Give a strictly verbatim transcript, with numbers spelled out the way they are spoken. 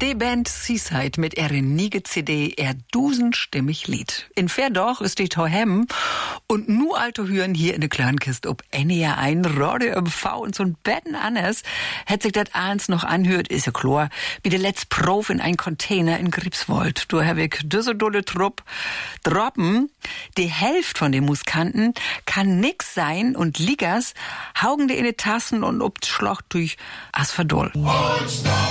Die Band Seaside mit ihrer niege C D, er dusenstimmig Lied. In Verdorch ist die Tohem und nu alte Hüren hier in der Klörnkist ob Enya ein Radio M V und so'n Betten anders. Hätt sich das eins noch anhört, ist ja klar, wie der letzt Prof in ein Container in Griebswold. Du hab ich düsse dolle Trupp droppen. Die Hälfte von den Muskanten kann nix sein und Ligas haugen die in die Tassen und ob Schloch durch as verdoll.